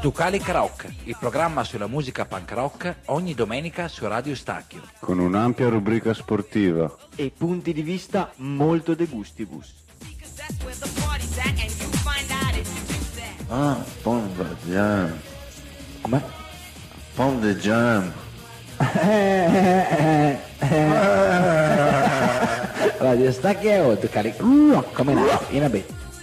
Tucali Karaoke, il programma sulla musica punk rock ogni domenica su Radio Stacchio. Con un'ampia rubrica sportiva. E punti di vista molto de gustibus. Ah, Pond Jam. Come? Pond Jam. Radio Stacchio, Tucali, come no, in a bit.